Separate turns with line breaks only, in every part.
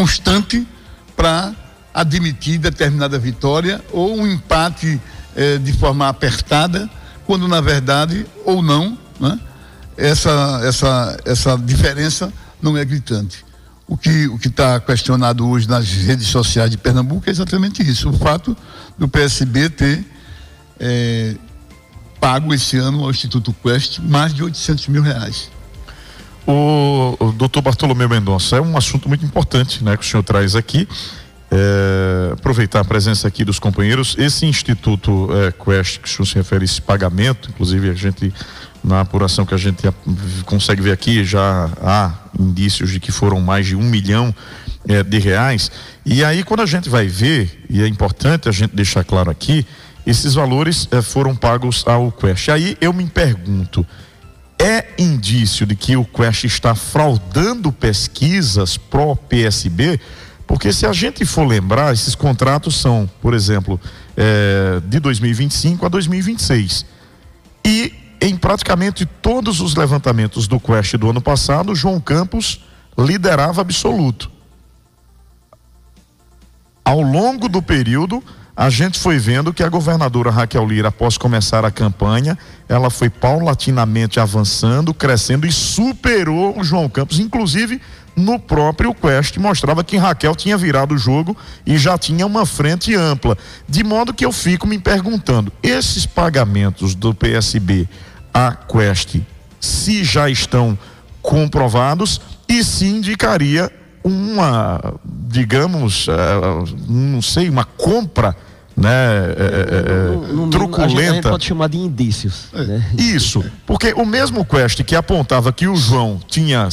constante para admitir determinada vitória ou um empate de forma apertada, quando na verdade, ou não, né, essa diferença não é gritante. O que está questionado hoje nas redes sociais de Pernambuco é exatamente isso, o fato do PSB ter pago esse ano ao Instituto Quest mais de R$800 mil.
O doutor Bartolomeu Mendonça, é um assunto muito importante, né, que o senhor traz aqui. Aproveitar a presença aqui dos companheiros. Esse Instituto Quest, que o senhor se refere a esse pagamento, inclusive a gente, na apuração que a gente consegue ver aqui, já há indícios de que foram mais de R$1 milhão de reais. E aí, quando a gente vai ver, e é importante a gente deixar claro aqui, esses valores foram pagos ao Quest. Aí eu me pergunto, é indício de que o Quest está fraudando pesquisas pró-PSB? Porque se a gente for lembrar, esses contratos são, por exemplo, de 2025 a 2026. E em praticamente todos os levantamentos do Quest do ano passado, João Campos liderava absoluto. Ao longo do período, a gente foi vendo que a governadora Raquel Lira, após começar a campanha, ela foi paulatinamente avançando, crescendo e superou o João Campos, inclusive no próprio Quest, mostrava que Raquel tinha virado o jogo e já tinha uma frente ampla. De modo que eu fico me perguntando, esses pagamentos do PSB à Quest, se já estão comprovados e se indicaria uma, digamos, não sei, uma compra, né, truculenta.
A gente pode chamar de indícios, né?
Isso, porque o mesmo Quest que apontava que o João tinha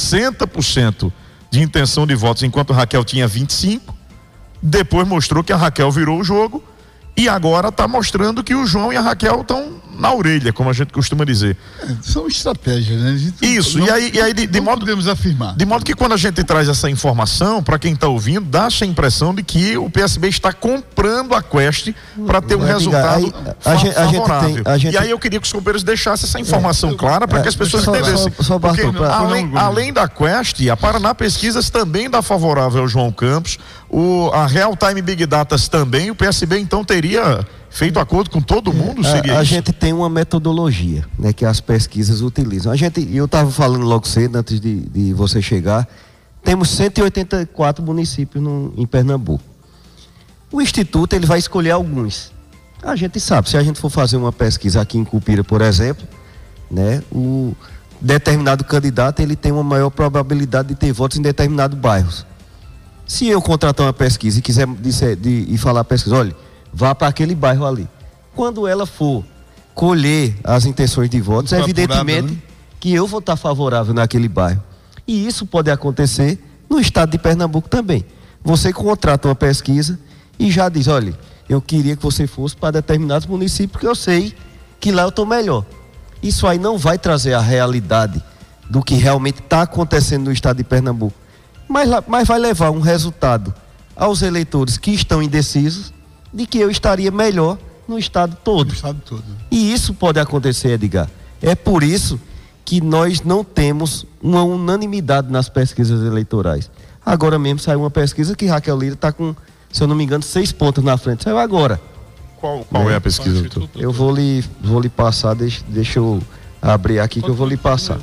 60% de intenção de votos, enquanto a Raquel tinha 25%, depois mostrou que a Raquel virou o jogo e agora está mostrando que o João e a Raquel estão na orelha, como a gente costuma dizer.
São estratégias, né?
Isso, e aí de modo
podemos afirmar.
De modo que quando a gente traz essa informação, para quem está ouvindo, dá essa impressão de que o PSB está comprando a Quest para ter um resultado favorável. E aí eu queria que os companheiros deixassem essa informação clara para que as pessoas entendessem. Porque além da Quest, a Paraná Pesquisas também dá favorável ao João Campos, a Real Time Big Data também, o PSB então teria feito acordo com todo mundo? Seria
a
isso?
gente tem uma metodologia, né, que as pesquisas utilizam. Eu estava falando logo cedo, antes de você chegar, temos 184 municípios em Pernambuco. O Instituto ele vai escolher alguns. A gente sabe, se a gente for fazer uma pesquisa aqui em Cupira, por exemplo, né, o determinado candidato ele tem uma maior probabilidade de ter votos em determinados bairros. Se eu contratar uma pesquisa e quiser falar a pesquisa, olha, vá para aquele bairro ali. Quando ela for colher as intenções de votos, evidentemente, né, que eu vou estar favorável naquele bairro. E isso pode acontecer no estado de Pernambuco também. Você contrata uma pesquisa e já diz, olha, eu queria que você fosse para determinados municípios, porque eu sei que lá eu estou melhor. Isso aí não vai trazer a realidade do que realmente está acontecendo no estado de Pernambuco. Mas vai levar um resultado aos eleitores que estão indecisos de que eu estaria melhor no estado todo. E isso pode acontecer, Edgar. É por isso que nós não temos uma unanimidade nas pesquisas eleitorais. Agora mesmo saiu uma pesquisa que Raquel Lira está com, se eu não me engano, 6 pontos na frente. Saiu agora.
Qual é a pesquisa, doutor?
Eu vou lhe passar, deixa eu abrir aqui que eu vou lhe passar.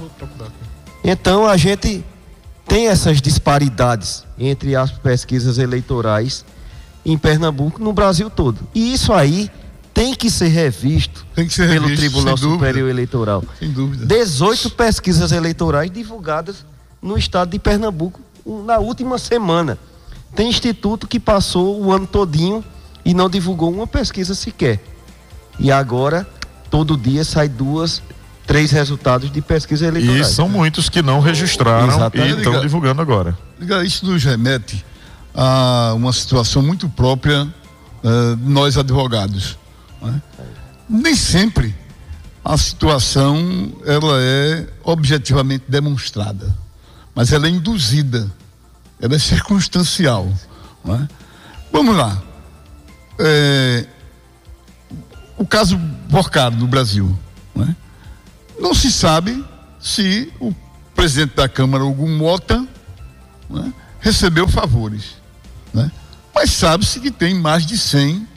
Então a gente tem essas disparidades entre as pesquisas eleitorais em Pernambuco, no Brasil todo. E isso aí tem que ser revisto pelo Tribunal Superior Eleitoral.
Sem dúvida.
18 pesquisas eleitorais divulgadas no estado de Pernambuco na última semana. Tem instituto que passou o ano todinho e não divulgou uma pesquisa sequer. E agora, todo dia sai 2, 3 resultados de pesquisa eleitoral.
E são muitos que não registraram. Exatamente. E estão divulgando agora.
Isso nos remete a uma situação muito própria de nós advogados, né? Nem sempre a situação ela é objetivamente demonstrada, mas ela é induzida, ela é circunstancial, né? Vamos lá, o caso Porcaro no Brasil, né? Não se sabe se o presidente da Câmara, Hugo Mota, né, recebeu favores, né? Mas sabe-se que tem mais de 100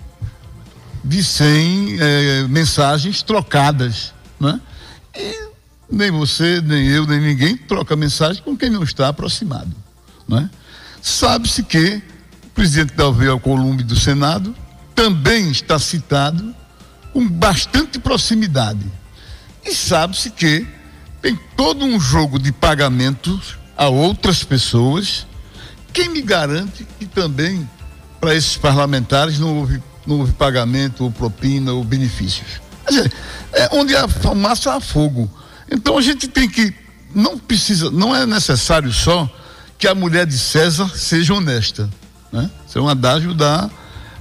mensagens trocadas, né? E nem você, nem eu, nem ninguém troca mensagem com quem não está aproximado, né? Sabe-se que o presidente Davi Alcolumbre do Senado também está citado com bastante proximidade. E sabe-se que tem todo um jogo de pagamentos a outras pessoas. Quem me garante que também para esses parlamentares não houve pagamento, ou propina, ou benefícios? Quer dizer, onde há fumaça há fogo. Então a gente tem que, não é necessário só que a mulher de César seja honesta, né? Isso é um adágio da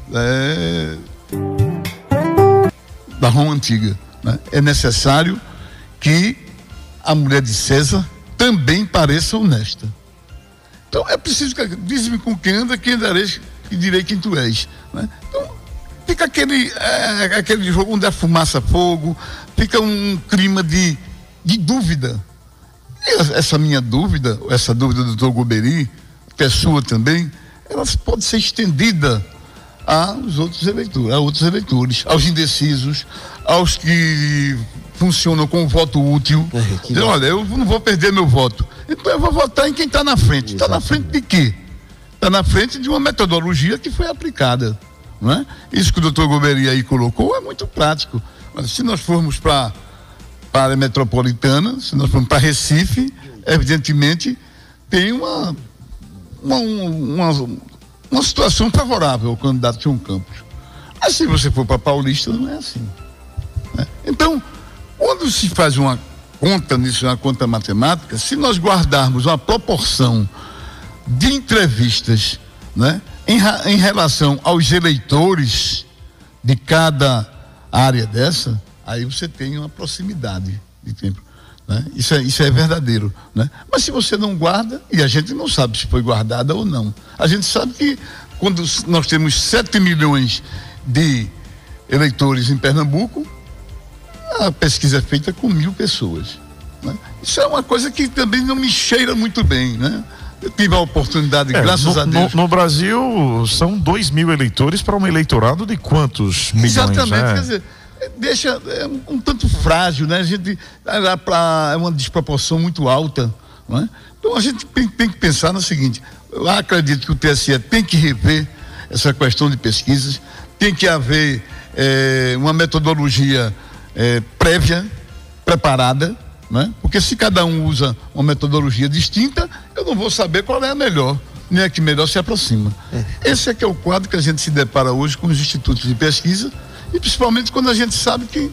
Roma Antiga, né? É necessário que a mulher de César também pareça honesta. Então é preciso que diz-me com quem anda, quem andareis e direi quem tu és, né? Então fica aquele jogo onde há fumaça, fogo, fica um clima de dúvida. E essa minha dúvida, essa dúvida do Dr. Golbery, que é sua também, ela pode ser estendida aos outros eleitores, aos indecisos, aos que funcionam com o voto útil. Olha, eu não vou perder meu voto, então eu vou votar em quem está na frente. Está na frente de quê? Está na frente de uma metodologia que foi aplicada, não é? Isso que o Dr. Golbery aí colocou é muito prático. Mas se nós formos para a área metropolitana, se nós formos para Recife, evidentemente tem uma situação favorável ao candidato João Campos. Mas se você for para Paulista, não é assim, né? Então, quando se faz uma conta nisso, uma conta matemática, se nós guardarmos uma proporção de entrevistas, né, em relação aos eleitores de cada área dessa, aí você tem uma proximidade de tempo, né? Isso é verdadeiro, né? Mas se você não guarda, e a gente não sabe se foi guardada ou não, a gente sabe que quando nós temos 7 milhões de eleitores em Pernambuco, a pesquisa é feita com 1.000 pessoas, né? Isso é uma coisa que também não me cheira muito bem, né? Eu tive a oportunidade, graças a Deus.
No Brasil, são 2.000 eleitores para um eleitorado de quantos milhões?
Exatamente,
né?
Quer dizer, deixa um tanto frágil, né? A gente é uma desproporção muito alta, não é? Então a gente tem que pensar no seguinte: eu acredito que o TSE tem que rever essa questão de pesquisas, tem que haver uma metodologia prévia, preparada, né? Porque se cada um usa uma metodologia distinta, eu não vou saber qual é a melhor, nem a que melhor se aproxima. Esse é que é o quadro que a gente se depara hoje com os institutos de pesquisa, e principalmente quando a gente sabe que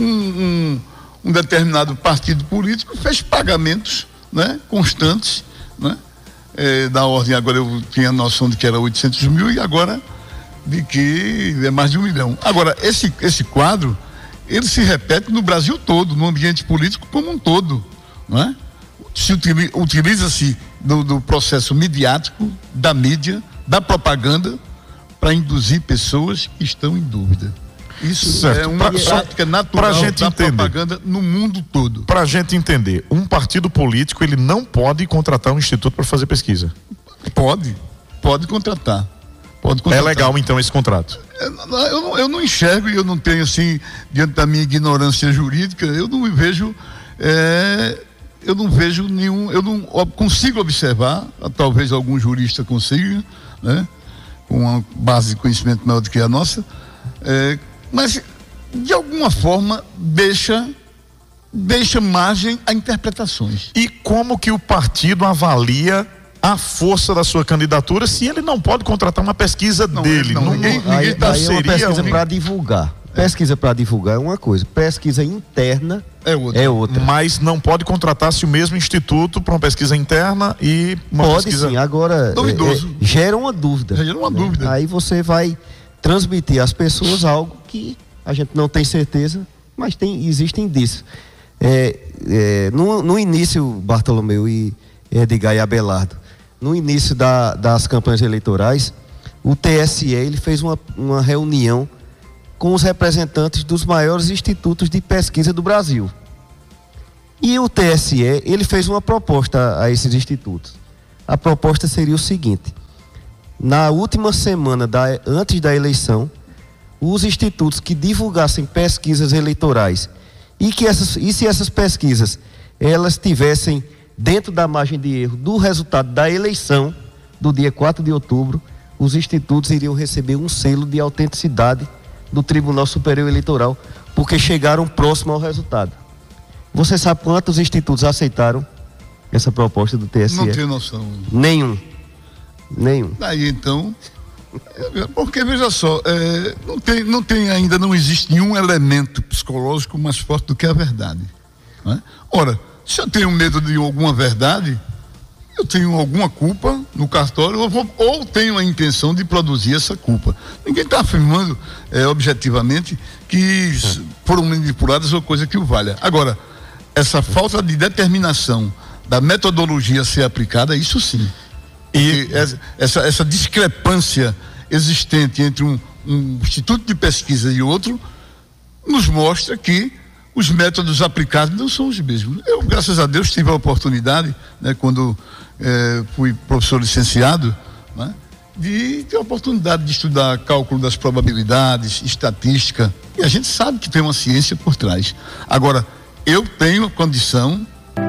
um determinado partido político fez pagamentos, né, constantes, né, da ordem, agora eu tinha a noção de que era 800 mil e agora de que é mais de 1 milhão. Agora, esse quadro, ele se repete no Brasil todo, no ambiente político como um todo, não é? Utiliza-se do processo midiático, da mídia, da propaganda, para induzir pessoas que estão em dúvida. Isso certo. É uma prática natural da propaganda no mundo todo.
Para a gente entender, um partido político, ele não pode contratar um instituto para fazer pesquisa?
Pode contratar.
É legal então esse contrato?
Eu não enxergo, e eu não tenho, assim, diante da minha ignorância jurídica, eu não vejo nenhum, eu não consigo observar, talvez algum jurista consiga, né, com uma base de conhecimento maior do que a nossa, mas de alguma forma deixa margem a interpretações.
E como que o partido avalia a força da sua candidatura se ele não pode contratar uma pesquisa dele?
Ninguém tá, aí é uma pesquisa para divulgar. Pesquisa para divulgar é uma coisa, pesquisa interna é outra.
Mas não pode contratar-se o mesmo instituto para uma pesquisa interna e uma pesquisa...
Pode sim, agora gera uma dúvida.
Dúvida.
Aí você vai transmitir às pessoas algo que a gente não tem certeza, mas existem indícios. No início, Bartolomeu e Edgar e Abelardo, no início das campanhas eleitorais, o TSE ele fez uma reunião com os representantes dos maiores institutos de pesquisa do Brasil. E o TSE ele fez uma proposta a esses institutos. a proposta seria o seguinte: na última semana antes da eleição, os institutos que divulgassem pesquisas eleitorais e se essas pesquisas elas tivessem dentro da margem de erro do resultado da eleição do dia 4 de outubro, os institutos iriam receber um selo de autenticidade do Tribunal Superior Eleitoral, porque chegaram próximo ao resultado. Você sabe quantos institutos aceitaram essa proposta do TSE?
Não tenho noção.
Nenhum.
Daí então, porque veja só, não existe nenhum elemento psicológico mais forte do que a verdade, não é? Ora, se eu tenho medo de alguma verdade, eu tenho alguma culpa no cartório ou tenho a intenção de produzir essa culpa. Ninguém está afirmando objetivamente que foram manipuladas ou coisa que o valha. Agora, essa falta de determinação da metodologia a ser aplicada, isso sim. E essa discrepância existente entre um instituto de pesquisa e outro nos mostra que os métodos aplicados não são os mesmos. Eu, graças a Deus, tive a oportunidade, né, quando fui professor licenciado, né, de ter a oportunidade de estudar cálculo das probabilidades, estatística, e a gente sabe que tem uma ciência por trás. Agora, eu tenho a condição.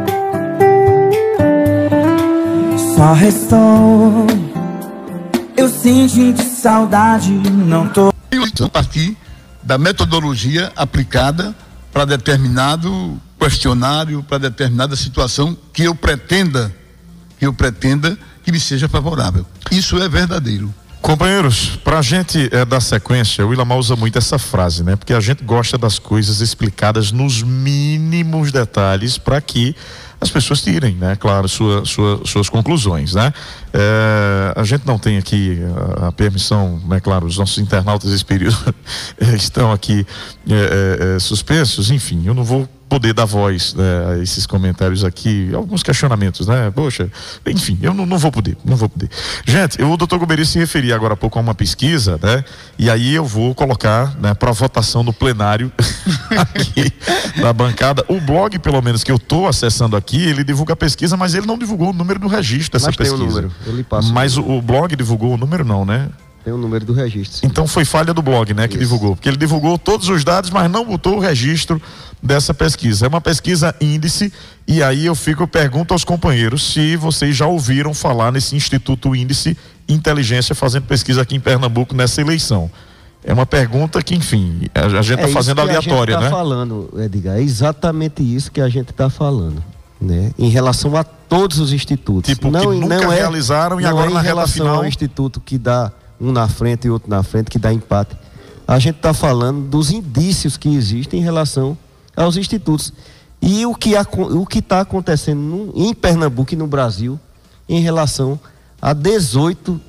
Só restou eu sentindo saudade, não tô.
A partir da metodologia aplicada para determinado questionário, para determinada situação que eu pretenda que me seja favorável. Isso é verdadeiro.
Companheiros, para a gente dar sequência, o Ilamar usa muito essa frase, né? Porque a gente gosta das coisas explicadas nos mínimos detalhes para que as pessoas tirem, né? Claro, suas conclusões, né? A gente não tem aqui a permissão, né? Claro, os nossos internautas desse período estão aqui suspensos, enfim, eu não vou poder dar voz a esses comentários aqui, alguns questionamentos, né? Poxa, enfim, eu não vou poder. Gente, o doutor Golbery se referia agora há pouco a uma pesquisa, né? E aí eu vou colocar, né, para votação no plenário aqui da bancada. O blog, pelo menos, que eu estou acessando aqui, ele divulga a pesquisa, mas ele não divulgou o número do registro dessa pesquisa.
Tem o número, eu lhe passo.
Mas o blog divulgou o número, não, né?
Tem o número do registro. Sim.
Então foi falha do blog, né, que
Isso.
divulgou, porque ele divulgou todos os dados, mas não botou o registro dessa pesquisa. É uma pesquisa índice, e aí eu pergunto aos companheiros se vocês já ouviram falar nesse Instituto Índice Inteligência fazendo pesquisa aqui em Pernambuco nessa eleição. É uma pergunta que, enfim, a gente está fazendo aleatória, né?
A gente está falando, Edgar, é exatamente isso que a gente está falando, né? Em relação a todos os institutos.
Tipo, que nunca realizaram e agora na reta final.
Não é em relação ao instituto que dá um na frente e outro na frente, que dá empate. A gente está falando dos indícios que existem em relação aos institutos. E o que está acontecendo em Pernambuco e no Brasil em relação a 18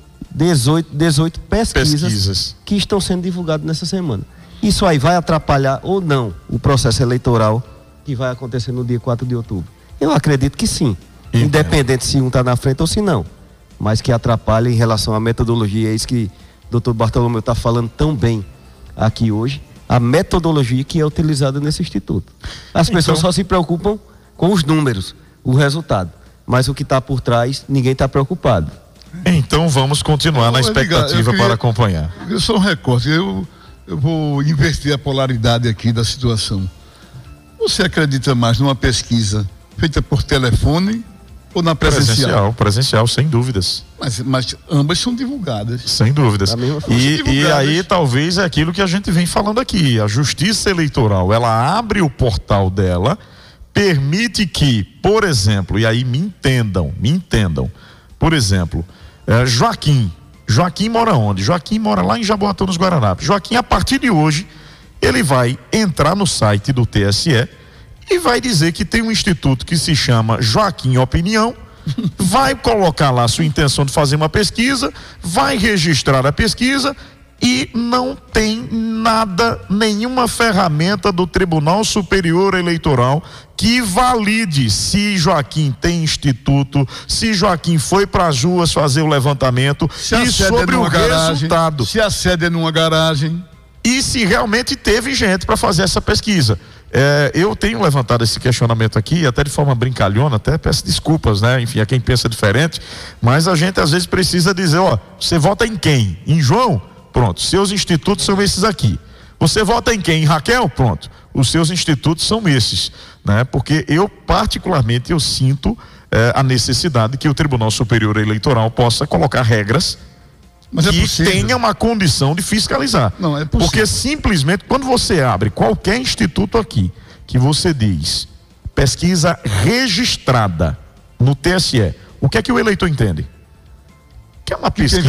pesquisas que estão sendo divulgadas nessa semana. Isso aí vai atrapalhar ou não o processo eleitoral que vai acontecer no dia 4 de outubro? Eu acredito que sim.
Entendo.
Independente se um está na frente ou se não. Mas que atrapalha em relação à metodologia. É isso que o doutor Bartolomeu está falando tão bem aqui hoje. A metodologia que é utilizada nesse instituto. As pessoas só se preocupam com os números, o resultado. Mas o que está por trás, ninguém está preocupado.
Então vamos continuar na expectativa para acompanhar.
Eu sou um recorte, eu vou inverter a polaridade aqui da situação. Você acredita mais numa pesquisa feita por telefone ou na presencial?
Presencial, sem dúvidas.
Mas ambas são divulgadas.
Sem dúvidas. E aí talvez é aquilo que a gente vem falando aqui. A Justiça Eleitoral, ela abre o portal dela, permite que, por exemplo, e aí me entendam, por exemplo, Joaquim mora onde? Joaquim mora lá em Jaboatão dos Guararapes. Joaquim, a partir de hoje, ele vai entrar no site do TSE e vai dizer que tem um instituto que se chama Joaquim Opinião, vai colocar lá sua intenção de fazer uma pesquisa, vai registrar a pesquisa e não tem nada, nenhuma ferramenta do Tribunal Superior Eleitoral que valide se Joaquim tem instituto, se Joaquim foi para as ruas fazer o levantamento e sobre o resultado.
Se a sede é numa garagem.
E se realmente teve gente para fazer essa pesquisa. Eu tenho levantado esse questionamento aqui, até de forma brincalhona, até peço desculpas, né? Enfim, a quem pensa diferente, mas a gente às vezes precisa dizer, ó, você vota em quem? Em João? Pronto, seus institutos são esses aqui. Você vota em quem? Em Raquel? Pronto, os seus institutos são esses, né? Porque eu particularmente eu sinto a necessidade que o Tribunal Superior Eleitoral possa colocar regras que tenha uma condição de fiscalizar.
Não, é possível.
Porque simplesmente quando você abre qualquer instituto aqui que você diz pesquisa registrada no TSE, o que é que o eleitor entende? Que é uma pesquisa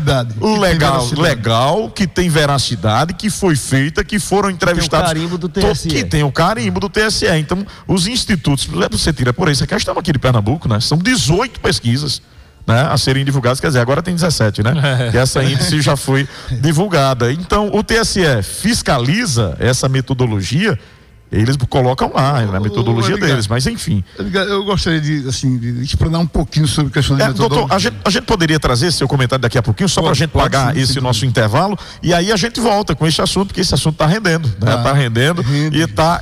legal, que tem veracidade, que foi feita, que foram entrevistados.
Tem o carimbo do TSE.
Que tem o carimbo do TSE. Então, os institutos, você tira por isso, aqui estamos aqui de Pernambuco, né? São 18 pesquisas, né, a serem divulgadas, quer dizer, agora tem 17, né? Que essa índice já foi divulgada. Então, o TSE fiscaliza essa metodologia, eles colocam lá na metodologia deles, mas enfim.
Eu gostaria de explanar um pouquinho sobre a questão da metodologia.
Doutor, a gente poderia trazer seu comentário daqui a pouquinho, só para a gente pagar sim, esse nosso intervalo, e aí a gente volta com esse assunto, porque esse assunto está rendendo, né? Está rendendo e está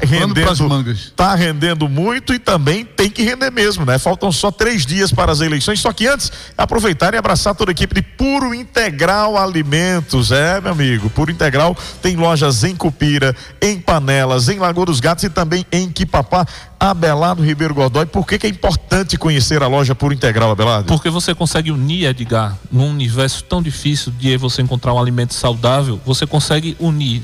rendendo muito, e também tem que render mesmo, né? Faltam só 3 dias para as eleições, só que antes, aproveitar e abraçar toda a equipe de Puro Integral Alimentos, meu amigo, Puro Integral tem lojas em Cupira, em Panelas, em Lagoa dos Gatos e também em Quipapá. Abelardo Ribeiro Godoy, por que é importante conhecer a loja Puro Integral, Abelardo?
Porque você consegue unir, Edgar, num universo tão difícil de você encontrar um alimento saudável, você consegue unir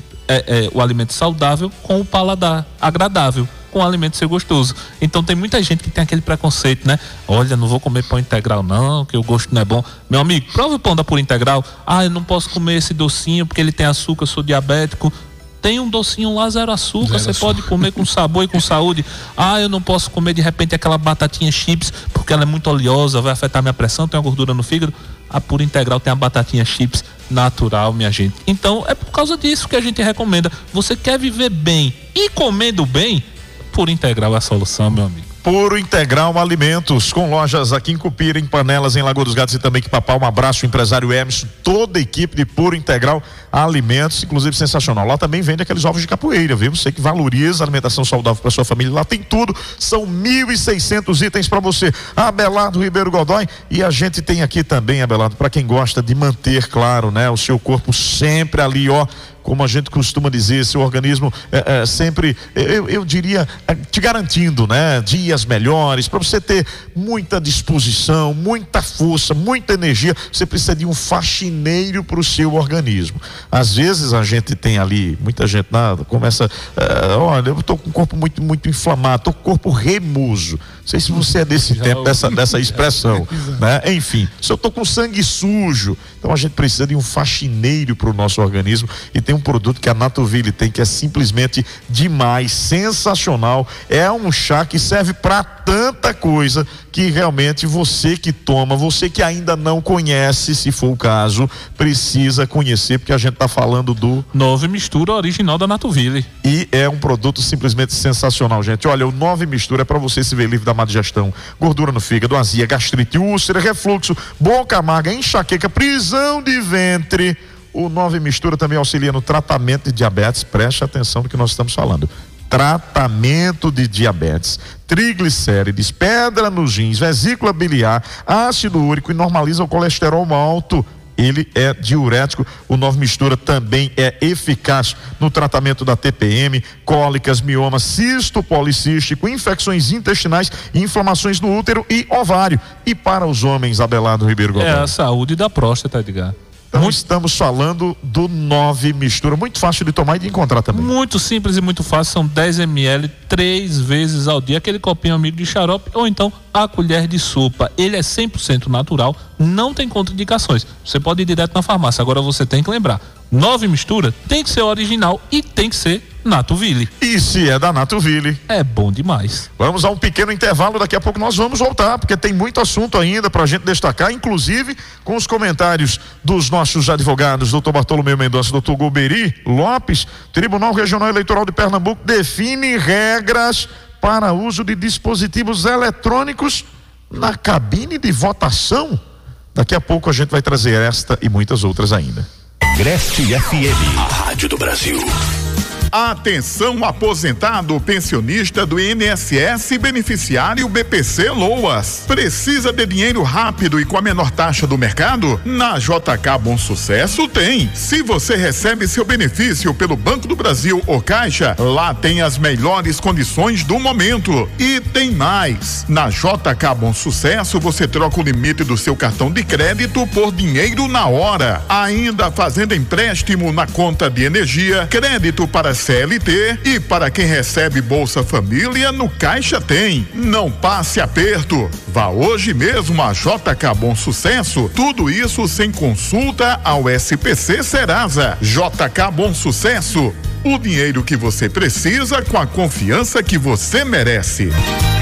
o alimento saudável com o paladar agradável, com o alimento ser gostoso. Então tem muita gente que tem aquele preconceito, né? Olha, não vou comer pão integral não, que o gosto não é bom. Meu amigo, prova o pão da Puro Integral. Eu não posso comer esse docinho porque ele tem açúcar, eu sou diabético. Tem um docinho lá, 0 açúcar, você pode comer com sabor e com saúde. Eu não posso comer de repente aquela batatinha chips, porque ela é muito oleosa, vai afetar minha pressão, tem uma gordura no fígado. A Puro Integral tem a batatinha chips natural, minha gente. Então, é por causa disso que a gente recomenda. Você quer viver bem e comendo bem? Puro Integral é a solução, meu amigo.
Puro Integral Alimentos, com lojas aqui em Cupira, em Panelas, em Lagoa dos Gatos e também em Quipapá. Um abraço ao empresário Emerson, toda a equipe de Puro Integral Alimentos, inclusive sensacional. Lá também vende aqueles ovos de capoeira, viu? Você que valoriza a alimentação saudável para sua família, lá tem tudo. São 1.600 itens para você. Abelardo Ribeiro Godoy, e a gente tem aqui também, Abelardo, para quem gosta de manter, claro, né, o seu corpo sempre ali, como a gente costuma dizer, seu organismo sempre, eu diria, te garantindo, né, dias melhores, para você ter muita disposição, muita força, muita energia. Você precisa de um faxineiro para o seu organismo. Às vezes a gente tem ali, muita gente começa, olha, eu estou com o corpo muito inflamado, estou com o corpo remoso. Não sei se você é desse tempo, dessa expressão, né? Enfim, se eu estou com sangue sujo, então a gente precisa de um faxineiro para o nosso organismo, e tem um produto que a Natuville tem, que é simplesmente demais, sensacional. É um chá que serve para tanta coisa, que realmente você que toma, você que ainda não conhece, se for o caso, precisa conhecer, porque a gente está falando do
Nove Mistura original da Natuville.
E é um produto simplesmente sensacional, gente. Olha, o Nove Mistura é para você se ver livre da má digestão, gordura no fígado, azia, gastrite, úlcera, refluxo, boca amarga, enxaqueca, prisão de ventre. O Nove Mistura também auxilia no tratamento de diabetes. Preste atenção no que nós estamos falando. Tratamento de diabetes, triglicérides, pedra nos rins, vesícula biliar, ácido úrico, e normaliza o colesterol alto. Ele é diurético. O Nove Mistura também é eficaz no tratamento da TPM, cólicas, mioma, cisto policístico, infecções intestinais, inflamações no útero e ovário. E para os homens, Abelardo Ribeiro Godoy,
é a saúde da próstata, Edgar.
Então estamos falando do Nove Mistura, muito fácil de tomar e de encontrar também.
Muito simples e muito fácil, são 10 ml 3 vezes ao dia, aquele copinho amigo de xarope, ou então a colher de sopa. Ele é 100% natural, não tem contraindicações. Você pode ir direto na farmácia. Agora você tem que lembrar, Nove Mistura tem que ser original e tem que ser Natuville.
E se é da Natuville,
é bom demais.
Vamos a um pequeno intervalo, daqui a pouco nós vamos voltar, porque tem muito assunto ainda pra gente destacar, inclusive com os comentários dos nossos advogados, doutor Bartolomeu Mendonça, doutor Golbery Lopes. Tribunal Regional Eleitoral de Pernambuco define regras para uso de dispositivos eletrônicos na cabine de votação. Daqui a pouco a gente vai trazer esta e muitas outras ainda.
Agreste FM, a rádio do Brasil. Atenção, aposentado, pensionista do INSS e beneficiário BPC Loas. Precisa de dinheiro rápido e com a menor taxa do mercado? Na JK Bom Sucesso tem. Se você recebe seu benefício pelo Banco do Brasil ou Caixa, lá tem as melhores condições do momento. E tem mais. Na JK Bom Sucesso você troca o limite do seu cartão de crédito por dinheiro na hora. Ainda fazendo empréstimo na conta de energia, crédito para CLT e para quem recebe Bolsa Família, no Caixa tem. Não passe aperto. Vá hoje mesmo a JK Bom Sucesso. Tudo isso sem consulta ao SPC Serasa. JK Bom Sucesso. O dinheiro que você precisa com a confiança que você merece.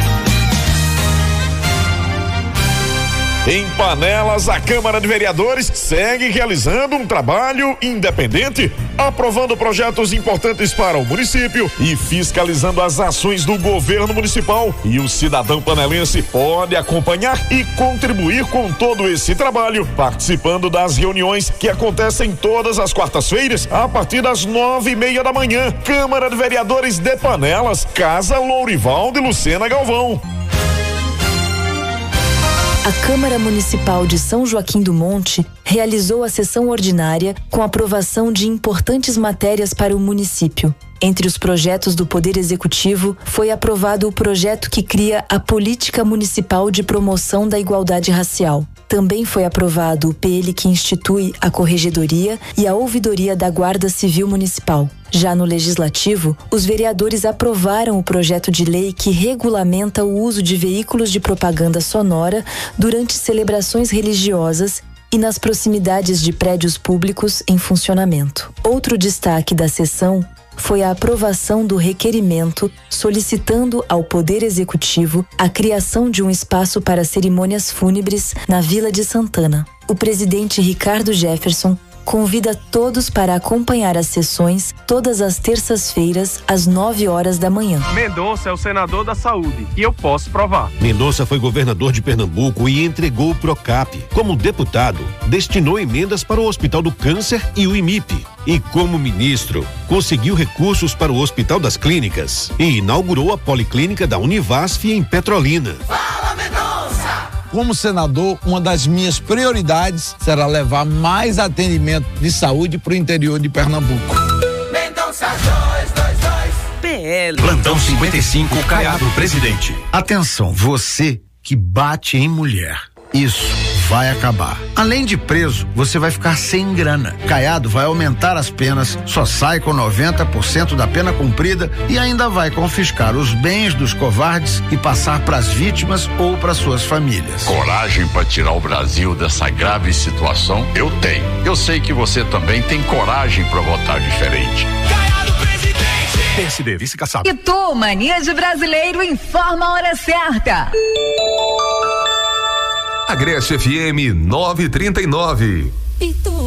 Em Panelas, a Câmara de Vereadores segue realizando um trabalho independente, aprovando projetos importantes para o município e fiscalizando as ações do governo municipal. E o cidadão panelense pode acompanhar e contribuir com todo esse trabalho, participando das reuniões que acontecem todas as quartas-feiras, a partir das 9:30 da manhã. Câmara de Vereadores de Panelas, Casa Lourival de Lucena Galvão.
A Câmara Municipal de São Joaquim do Monte realizou a sessão ordinária com aprovação de importantes matérias para o município. Entre os projetos do Poder Executivo, foi aprovado o projeto que cria a Política Municipal de Promoção da Igualdade Racial. Também foi aprovado o PL que institui a Corregedoria e a Ouvidoria da Guarda Civil Municipal. Já no Legislativo, os vereadores aprovaram o projeto de lei que regulamenta o uso de veículos de propaganda sonora durante celebrações religiosas e nas proximidades de prédios públicos em funcionamento. Outro destaque da sessão foi a aprovação do requerimento solicitando ao Poder Executivo a criação de um espaço para cerimônias fúnebres na Vila de Santana. O presidente Ricardo Jefferson convida todos para acompanhar as sessões todas as terças-feiras, às 9h da manhã.
Mendonça é o senador da saúde e eu posso provar.
Mendonça foi governador de Pernambuco e entregou o Procap. Como deputado, destinou emendas para o Hospital do Câncer e o IMIP. E como ministro, conseguiu recursos para o Hospital das Clínicas e inaugurou a Policlínica da Univasf em Petrolina.
Fala, Mendonça! Como senador, uma das minhas prioridades será levar mais atendimento de saúde para o interior de Pernambuco.
Mendonça 222
PL.
Plantão 55, Caiado, presidente. Atenção, você que bate em mulher. Isso vai acabar. Além de preso, você vai ficar sem grana. Caiado vai aumentar as penas, só sai com 90% da pena cumprida e ainda vai confiscar os bens dos covardes e passar para as vítimas ou para suas famílias.
Coragem para tirar o Brasil dessa grave situação? Eu tenho. Eu sei que você também tem coragem para votar diferente.
Caiado, presidente!
PSD, vice-caçado.
E tu, Mania de Brasileiro, informa a hora certa.
Agreste FM 939.